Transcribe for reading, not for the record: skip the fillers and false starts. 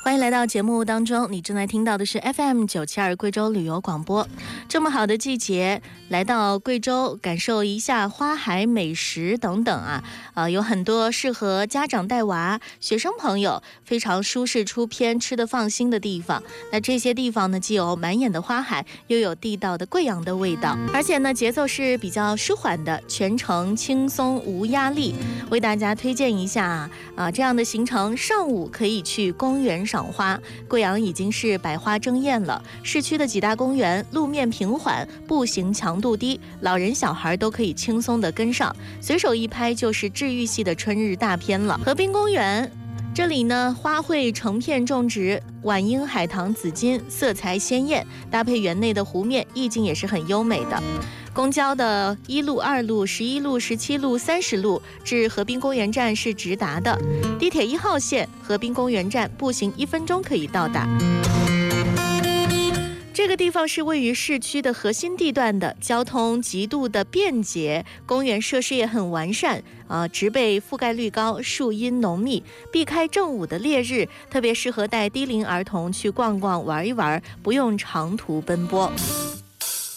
欢迎来到节目当中，你正在听到的是 FM972贵州旅游广播。这么好的季节，来到贵州感受一下花海美食等等有很多适合家长带娃、学生朋友非常舒适出片、吃得放心的地方。那这些地方呢，既有满眼的花海，又有地道的贵阳的味道，而且呢，节奏是比较舒缓的，全程轻松无压力。为大家推荐一下这样的行程，上午可以去公园赏花。贵阳已经是百花争艳了，市区的几大公园路面平缓，步行强度低，老人小孩都可以轻松的跟上，随手一拍就是治愈系的春日大片了。河滨公园这里呢，花卉成片种植，晚樱、海棠、紫金色彩鲜艳，搭配园内的湖面，意境也是很优美的。公交的1路、2路、11路、17路、30路至河滨公园站是直达的，地铁1号线河滨公园站步行1分钟可以到达。这个地方是位于市区的核心地段的，交通极度的便捷，公园设施也很完善植被覆盖率高，树荫浓密，避开正午的烈日，特别适合带低龄儿童去逛逛玩一玩，不用长途奔波。